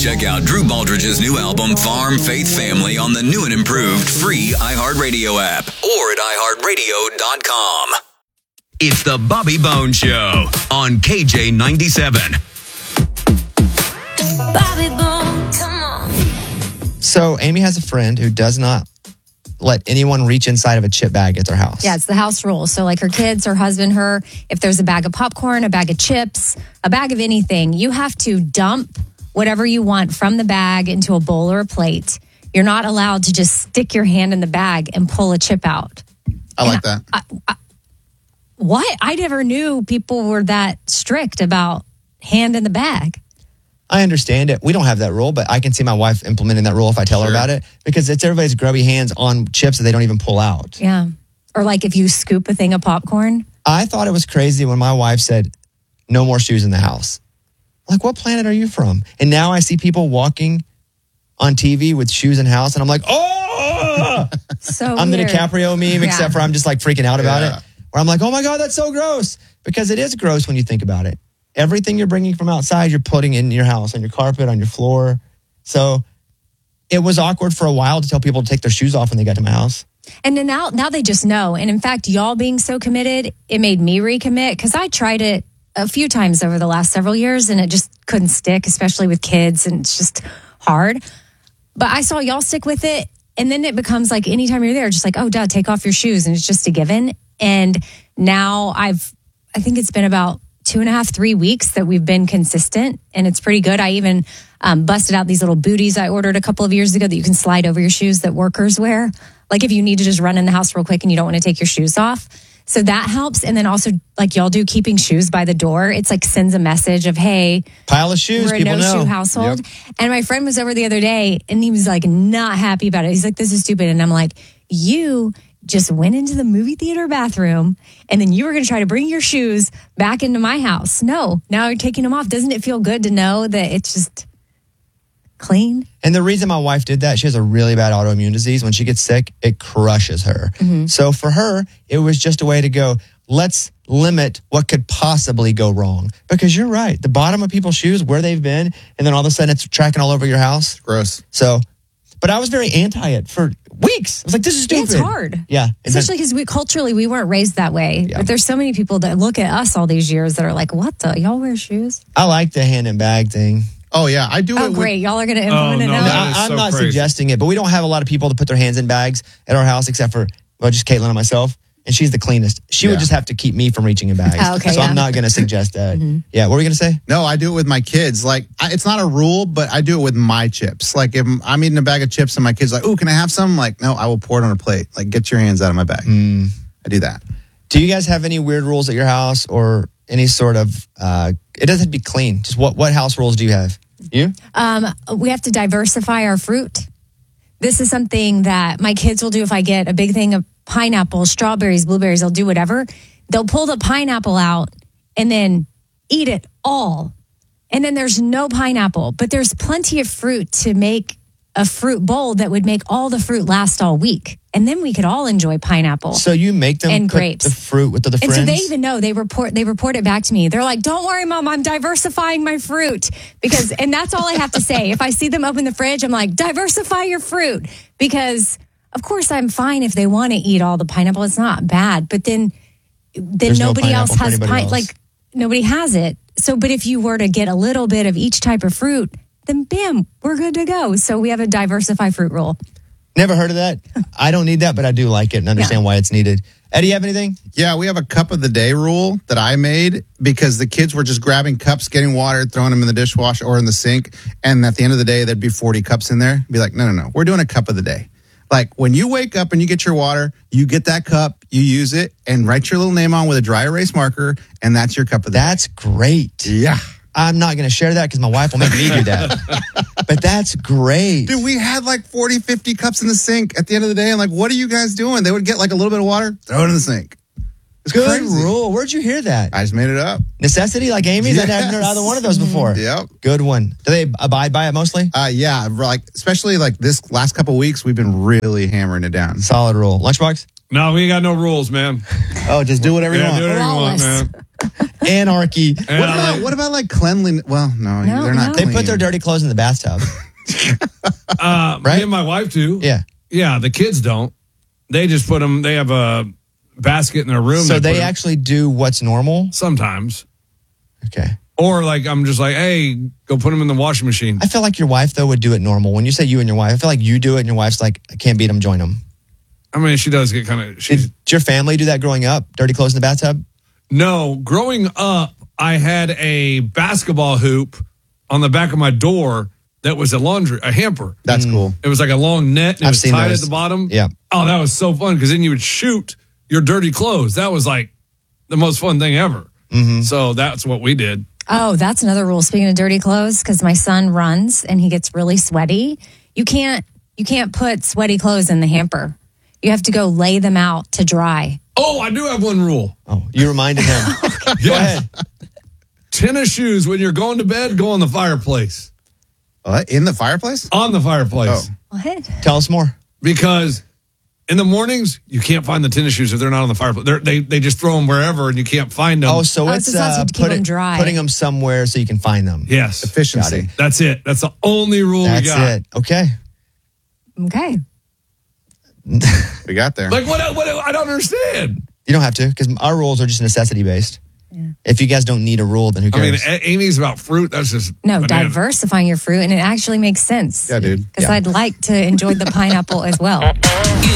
Check out Drew Baldridge's new album, Farm Faith Family, on the new and improved free iHeartRadio app or at iHeartRadio.com. It's the Bobby Bones Show on KJ97. Bobby Bones, come on. So Amy has a friend who does not let anyone reach inside of a chip bag at their house. Yeah, it's the house rule. So like her kids, her husband, her, if there's a bag of popcorn, a bag of chips, a bag of anything, you have to dump whatever you want from the bag into a bowl or a plate. You're not allowed to just stick your hand in the bag and pull a chip out. I like that. What? I never knew people were that strict about hand in the bag. I understand it. We don't have that rule, but I can see my wife implementing that rule if I tell her about it, because it's everybody's grubby hands on chips that they don't even pull out. Yeah. Or like if you scoop a thing of popcorn. I thought it was crazy when my wife said, no more shoes in the house. Like, what planet are you from? And now I see people walking on TV with shoes in house, and I'm like, oh! So I'm weird. the DiCaprio meme, except for I'm just like freaking out about it. Where I'm like, oh my God, that's so gross. Because it is gross when you think about it. Everything you're bringing from outside, you're putting in your house, on your carpet, on your floor. So it was awkward for a while to tell people to take their shoes off when they got to my house. And then now they just know. And in fact, y'all being so committed, it made me recommit, because I tried it a few times over the last several years and it just couldn't stick, especially with kids, and it's just hard. But I saw y'all stick with it, and then it becomes like anytime you're there, just like, oh, Dad, take off your shoes, and it's just a given. And now I think it's been about 2.5, 3 weeks that we've been consistent, and it's pretty good. I even busted out these little booties I ordered a couple of years ago that you can slide over your shoes that workers wear. Like if you need to just run in the house real quick and you don't want to take your shoes off. So that helps. And then also, like y'all do, keeping shoes by the door. It's like sends a message of, hey, pile of shoes, we're a no-shoe household. Yep. And my friend was over the other day, and he was like not happy about it. He's like, this is stupid. And I'm like, you just went into the movie theater bathroom, and then you were going to try to bring your shoes back into my house. No, now you're taking them off. Doesn't it feel good to know that it's just clean? And the reason my wife did that, she has a really bad autoimmune disease. When she gets sick, it crushes her. Mm-hmm. So for her, it was just a way to go, let's limit what could possibly go wrong. Because you're right. The bottom of people's shoes, where they've been, and then all of a sudden it's tracking all over your house. Gross. So, but I was very anti it for weeks. I was like, this is stupid. It's hard. Yeah. Especially because culturally, we weren't raised that way. Yeah. But there's so many people that look at us all these years that are like, what the? Y'all wear shoes? I like the hand and bag thing. Oh, yeah. I do it. Oh, great. Y'all are going to implement it now? I'm not suggesting it, but we don't have a lot of people to put their hands in bags at our house except for, well, just Caitlin and myself. And she's the cleanest. She would just have to keep me from reaching in bags. Oh, okay, so I'm not going to suggest that. Mm-hmm. Yeah, what were you going to say? No, I do it with my kids. Like, it's not a rule, but I do it with my chips. Like, if I'm eating a bag of chips and my kid's like, ooh, can I have some? Like, no, I will pour it on a plate. Like, get your hands out of my bag. I do that. Do you guys have any weird rules at your house, or any sort of, it doesn't have to be clean. Just what house rules do you have? You? We have to diversify our fruit. This is something that my kids will do. If I get a big thing of pineapples, strawberries, blueberries, they'll do whatever. They'll pull the pineapple out and then eat it all. And then there's no pineapple, but there's plenty of fruit to make a fruit bowl that would make all the fruit last all week. And then we could all enjoy pineapple. So you make them and put grapes. The fruit with the friends? And so they even know, they report it back to me. They're like, don't worry, Mom, I'm diversifying my fruit. And that's all I have to say. If I see them open the fridge, I'm like, diversify your fruit. Because of course I'm fine if they want to eat all the pineapple. It's not bad. But then nobody else has like nobody has it. So, but if you were to get a little bit of each type of fruit, then bam, we're good to go. So we have a diversify fruit rule. Never heard of that. I don't need that, but I do like it and understand why it's needed. Eddie, you have anything? Yeah, we have a cup of the day rule that I made because the kids were just grabbing cups, getting water, throwing them in the dishwasher or in the sink. And at the end of the day, there'd be 40 cups in there. Be like, no. We're doing a cup of the day. Like when you wake up and you get your water, you get that cup, you use it, and write your little name on with a dry erase marker, and that's your cup of the day. That's great. Yeah. I'm not going to share that because my wife will make me do that. But that's great. Dude, we had like 40, 50 cups in the sink at the end of the day. And like, what are you guys doing? They would get like a little bit of water, throw it in the sink. It's good crazy. Rule. Where'd you hear that? I just made it up. Necessity like Amy's? Yes. I haven't heard either one of those before. Yep. Good one. Do they abide by it mostly? Yeah. Like, especially like this last couple of weeks, we've been really hammering it down. Solid rule. Lunchbox? No, we ain't got no rules, man. Oh, just do whatever you want. Do whatever you want, man. Anarchy. What about like cleanliness? Well, no, No, they're not no. They clean. put their dirty clothes in the bathtub. Me and my wife do. Yeah. Yeah, the kids don't. They just put them, they have a basket in their room. So they put 'em- actually do what's normal? sometimes. Okay. Or like, I'm just like, hey, go put them in the washing machine. I feel like your wife, though, would do it normal. When you say you and your wife, I feel like you do it and your wife's like, I can't beat them, join them. I mean, she does get kind of, she's, Did your family do that growing up? Dirty clothes in the bathtub? no, growing up, I had a basketball hoop on the back of my door that was a hamper. That's cool. It was like a long net. And it I've was seen tied those. at the bottom. Yeah. Oh, that was so fun because then you would shoot your dirty clothes. That was like the most fun thing ever. So that's what we did. Oh, that's another rule. Speaking of dirty clothes, because my son runs and he gets really sweaty. You can't put sweaty clothes in the hamper. You have to go lay them out to dry. Oh, I do have one rule. Oh, you reminded him. Go ahead. Tennis shoes when you're going to bed, go on the fireplace. What? In the fireplace? On the fireplace. Oh. What? Tell us more. Because in the mornings, you can't find the tennis shoes if they're not on the fireplace. They just throw them wherever and you can't find them. Oh, so Oh, it's so it's to keep them dry. putting them somewhere so you can find them. Yes. Efficiency. Got it. That's it. That's the only rule That's we got. it. Okay. Okay. We got there. Like, what? I don't understand. You don't have to because our rules are just necessity based. If you guys don't need a rule, then who I mean, cares? Amy's about fruit. That's just No, banana. diversifying your fruit, and it actually makes sense. Yeah, dude. Because I'd like to enjoy the pineapple as well.